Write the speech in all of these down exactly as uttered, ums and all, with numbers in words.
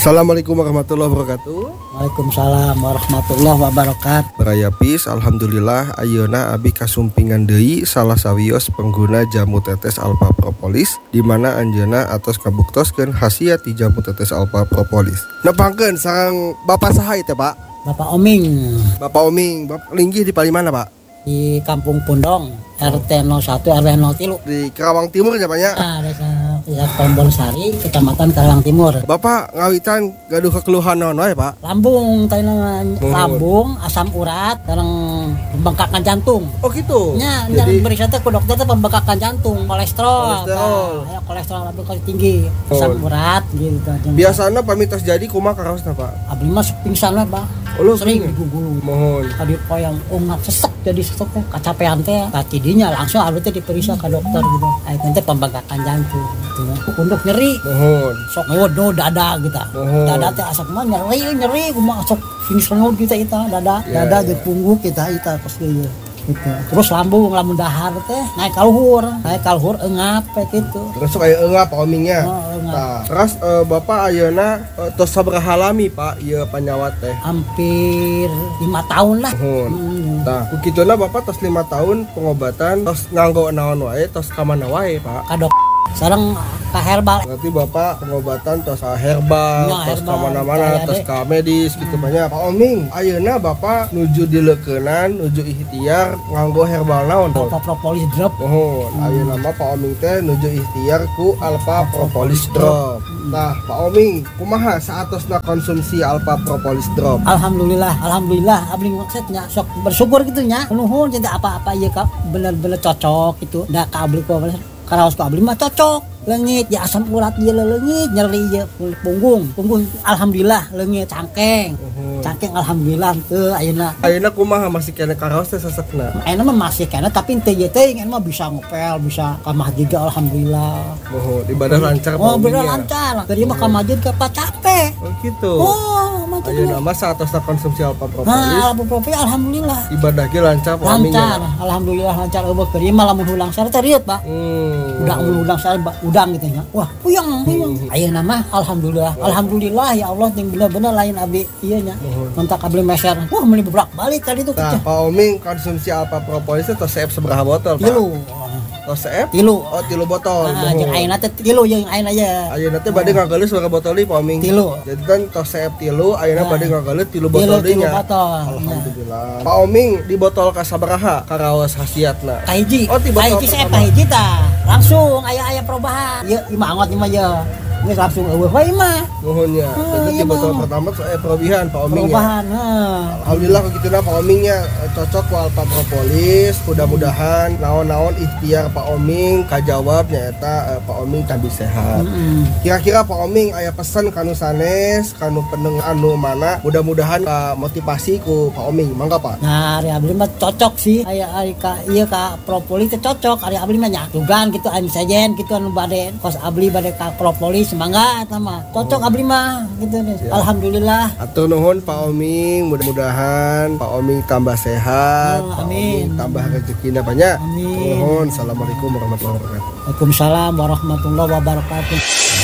Assalamualaikum warahmatullahi wabarakatuh. Waalaikumsalam warahmatullahi wabarakatuh. Baraya Pis, alhamdulillah ayeuna abi kasumpingan deui salah sawios pengguna jamu tetes Alpha Propolis di mana anjeunna atos kabuktoskeun khasiat ti jamu tetes Alpha Propolis. Nepangkeun sareng Bapak saha teh, Pak? Bapak Oming Bapak Oming, Bapak linggih di palimana, Pak? di Kampung Pundong, R T nol satu R W nol tiga. Di Karawang Timur ya, Pak ya? Ah, desa desa Tombol Sari, Kecamatan Karawang Timur. Bapak ngawitan gaduh kekeluhan naon wae, Pak? Lambung, tanya Oh. lambung, asam urat, sareng pembengkakan jantung. Oh gitu. Nya, Jadi nya beriksa teh ku dokter teh pembengkakan jantung, kolesterol. Kolesterol. Nah, ya kolesterol lambung kali tinggi, asam Oh. urat gitu. biasana pamitos jadi kumaha karaosna, Pak? Abdi mah sok pingsan we, Pak. Oh, lu Sering pingsan? digugulu. Mohon. Tadi poyang ungat sesek jadi sesek teh kacapean teh tadi dinya langsung abdi teh diperiksa ke dokter gitu. Aya teh pembengkakan jantung gitu. Untuk nyeri Mohon. sok ngewodo dada gitu. Oh. Dada teh asap mah nyeri nyeri kumaha sok finish ngeud kita eta dada Ya, dada ya. jeung punggung kita eta pas ieu gitu. Terus lambung lamun dahar teh naik ka luhur, naik ka luhur eungap teh gitu. Terus kayak enggak Pak Omingnya. Oh, eungap. Nah, terus eh, Bapak ayeuna eh, tos sabaraha lami, Pak, ieu panyawat teh? Hampir lima tahun lah. Mohon. Hmm. Nah, kukituna Bapak tos lima tahun pengobatan, tos nganggo naon wae, tos ka mana wae, Pak? Kadok sareng ka herbal. Berarti Bapak pengobatan tos ka herbal, Ya, tos ka herbal, mana-mana, kaya tos deh. ka medis gitu banyak. Pak Oming, ayeuna Bapak nuju dileukeunnan, nuju ikhtiar nganggo herbal naon? Alpha Propolis drop. Mohon, ayeuna mah Pak Oming teh nuju ikhtiar ku Alpha Propolis Drop. Nah, Pak Oming, kumaha saatosna konsumsi Alpha Propolis Drop? Alhamdulillah, alhamdulillah abdi maksudnya sok bersyukur gitu nya. Nuhun tidak apa-apa ieu ka bener-bener cocok gitu. Da ka abdi ku karaos ku abdi mah cocok. Leungit ya asam urat ieu leungit, nyeri ieu punggung. Punggung alhamdulillah leungit cangkeng. Mohon. Cangkeng alhamdulillah teu ayeuna. Ayeuna kumaha masih kena karaos teh sesekna? Ayeuna mah masih kana tapi teu ieu teh ayeuna mah bisa ngepel, bisa ka masjid alhamdulillah. Mohon, ibadah lancar Pak Oh, bener Omingnya. lancar. Tadi mah ka masjid ka pa capek. Oh gitu. Oh, mah teu. Ayeuna mah saatosna konsumsi Alpha Propolis, Nah, Alpha alhamdulillah. ibadah ge lancar Pak Omingnya. Lancar, alhamdulillah lancar eueuh keur ieu mah lamun hulang sare teh riet, Pak. Hmm. Udang mun udang sare ba- udang gitu nya. Wah, puyeng, puyeng. Ayeuna mah alhamdulillah. Alhamdulillah ya Allah yang bener-bener lain abdi ieu nya. Mentak abdi meser. Wah, meuli beblak balik tadi tuh Nah, keceh. Pak Oming konsumsi Alpha Propolis teh tos seep sabaraha botol, Pak? Tilu. Tos seep? Tilu. Oh, tilu botol. Nah, jeung Mohon. ayeuna teh tilu jeung ayeuna ya. Ayeuna teh bade ngageuleus sabaraha botol deui Pak Oming? Tilu. Jadi kan tos seep tilu, ayeuna Nah. bade ngageuleus tilu Tilu botol deui tilu nya. botol. Nah, Alhamdulillah. Pak Oming di botol ka sabaraha karaos khasiatna? kahiji. Oh, ti botol Kahiji saya pertama. kahiji tah. Langsung aya-aya perubahan. Ieu imah angot imah ya. Geus langsung eueuh wae imah. Nuhunnya. Oh, Jadi iya, di botol Bang. pertama tuh eh perubahan Pak Oming ya. Perubahan, heeh. Alhamdulillah kalau gitu Pak Omingnya eh, cocok ku Alpha Propolis. Mudah-mudahan naon-naon ikhtiar Pak Oming kajawab nyaeta eh, Pak Oming tabi sehat. Heeh. Kira-kira Pak Oming aya pesan kanu sanes, kanu peneng anu mana? Mudah-mudahan ka motivasi ku Pak Oming. Mangga Pak. Nah, ari abdi mah cocok sih. Aya ari ka ieu ka propolis teh cocok. Ari abdi mah nya dugan gitu anu sajen gitu anu bade kos abdi bade ka propolis mangga eta mah. Cocok abdi mah gitu deh. Alhamdulillah. Atur nuhun Pak Oming, mudah-mudahan Pak Oming tambah sehat, Oh, Pak amin. Oming tambah rezekina banyak. Amin. Nuhun. Assalamualaikum warahmatullahi wabarakatuh. Waalaikumsalam warahmatullahi wabarakatuh.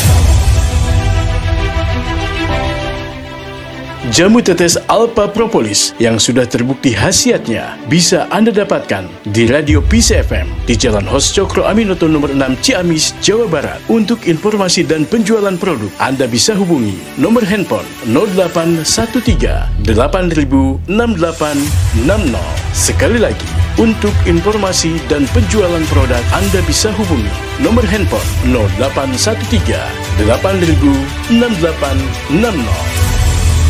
Jamu tetes Alpha Propolis yang sudah terbukti khasiatnya bisa Anda dapatkan di Radio Pis F M di Jalan Hos Cokro Aminoto nomor enam Ciamis, Jawa Barat. Untuk informasi dan penjualan produk, Anda bisa hubungi nomor handphone nol delapan satu tiga delapan nol enam delapan enam nol. Sekali lagi, untuk informasi dan penjualan produk, Anda bisa hubungi nomor handphone nol delapan satu tiga delapan nol enam delapan enam nol.